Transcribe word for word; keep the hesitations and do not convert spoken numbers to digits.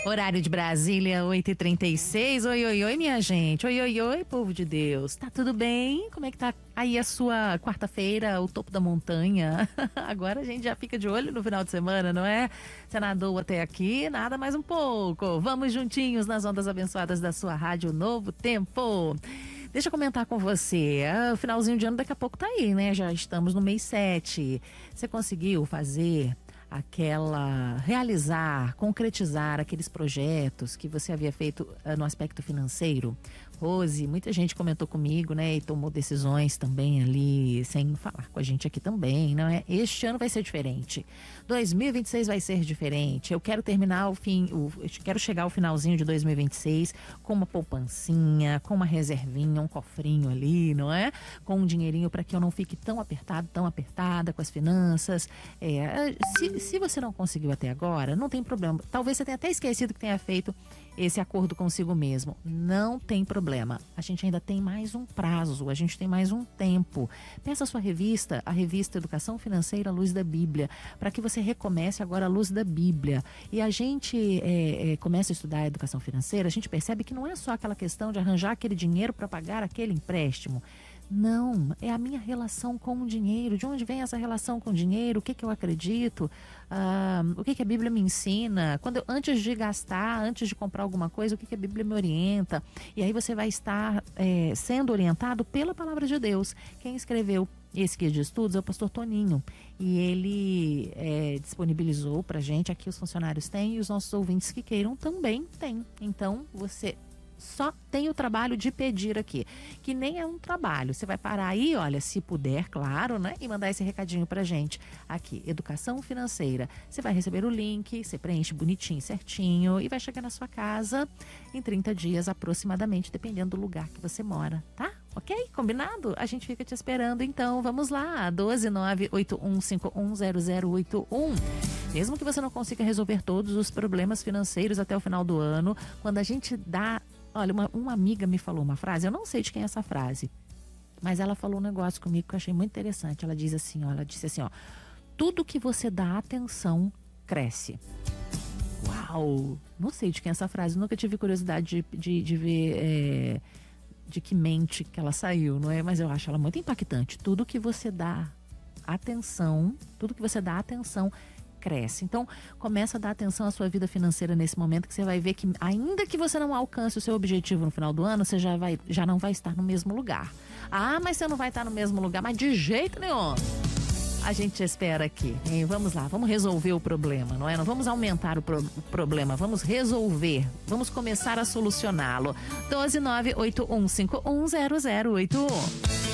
Horário de Brasília, oito e trinta e seis. Oi, oi, oi, minha gente. Oi, oi, oi, povo de Deus. Tá tudo bem? Como é que tá aí a sua quarta-feira, o topo da montanha? Agora a gente já fica de olho no final de semana, não é? Você nadou até aqui, nada mais um pouco. Vamos juntinhos nas ondas abençoadas da sua rádio Novo Tempo. Deixa eu comentar com você. Ah, o finalzinho de ano daqui a pouco tá aí, né? Já estamos no mês sete. Você conseguiu fazer aquela, realizar, concretizar aqueles projetos que você havia feito uh, no aspecto financeiro? Rose, muita gente comentou comigo, né, e tomou decisões também ali, sem falar com a gente aqui também, não é? Este ano vai ser diferente. dois mil e vinte e seis vai ser diferente. Eu quero terminar o fim, o, eu quero chegar ao finalzinho de dois mil e vinte e seis com uma poupancinha, com uma reservinha, um cofrinho ali, não é? Com um dinheirinho para que eu não fique tão apertado, tão apertada com as finanças. É, se, se você não conseguiu até agora, não tem problema. Talvez você tenha até esquecido que tenha feito esse acordo consigo mesmo. Não tem problema. A gente ainda tem mais um prazo, a gente tem mais um tempo. Peça a sua revista, a revista Educação Financeira à Luz da Bíblia, para que você recomece agora à luz da Bíblia. E a gente é, é, começa a estudar a educação financeira, a gente percebe que não é só aquela questão de arranjar aquele dinheiro para pagar aquele empréstimo. Não, é a minha relação com o dinheiro. De onde vem essa relação com o dinheiro? O que, que eu acredito? Ah, o que, que a Bíblia me ensina? Quando eu, antes de gastar, antes de comprar alguma coisa, o que, que a Bíblia me orienta? E aí você vai estar é, sendo orientado pela palavra de Deus. Quem escreveu esse guia de estudos é o pastor Toninho. E ele é, disponibilizou pra gente, aqui os funcionários têm e os nossos ouvintes que queiram também têm. Então, você só tem o trabalho de pedir aqui, que nem é um trabalho. Você vai parar aí, olha, se puder, claro, né? E mandar esse recadinho pra gente. Aqui, Educação Financeira. Você vai receber o link, você preenche bonitinho, certinho e vai chegar na sua casa em trinta dias aproximadamente, dependendo do lugar que você mora, tá? Ok? Combinado? A gente fica te esperando, então vamos lá, doze nove oito um cinco um zero zero oito um. Mesmo que você não consiga resolver todos os problemas financeiros até o final do ano, quando a gente dá... Olha, uma, uma amiga me falou uma frase, eu não sei de quem é essa frase, mas ela falou um negócio comigo que eu achei muito interessante. Ela diz assim, ó, ela disse assim, ó, tudo que você dá atenção cresce. Uau! Não sei de quem é essa frase, nunca tive curiosidade de, de, de ver é, de que mente que ela saiu, não é? Mas eu acho ela muito impactante. Tudo que você dá atenção, tudo que você dá atenção cresce. Então, começa a dar atenção à sua vida financeira nesse momento, que você vai ver que, ainda que você não alcance o seu objetivo no final do ano, você já, vai, já não vai estar no mesmo lugar. Ah, mas você não vai estar no mesmo lugar, mas de jeito nenhum. A gente espera aqui, hein? Vamos lá, vamos resolver o problema, não é? Não vamos aumentar o, pro, o problema, vamos resolver, vamos começar a solucioná-lo. doze nove oito um cinco um zero zero oito um.